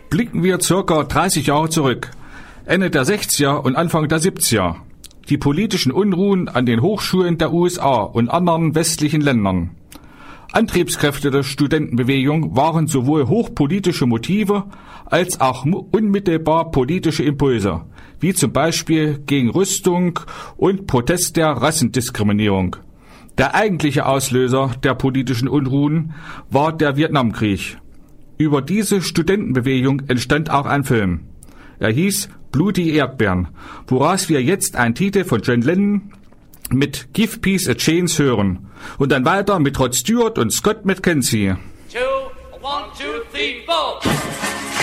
Blicken wir circa 30 Jahre zurück. Ende der 60er und Anfang der 70er. Die politischen Unruhen an den Hochschulen der USA und anderen westlichen Ländern. Antriebskräfte der Studentenbewegung waren sowohl hochpolitische Motive als auch unmittelbar politische Impulse, wie zum Beispiel gegen Rüstung und Protest der Rassendiskriminierung. Der eigentliche Auslöser der politischen Unruhen war der Vietnamkrieg. Über diese Studentenbewegung entstand auch ein Film. Er hieß Blutige Erdbeeren, woraus wir jetzt einen Titel von John Lennon mit Give Peace a Chance hören. Und dann weiter mit Rod Stewart und Scott McKenzie. 2, 1, 2, 3, 4.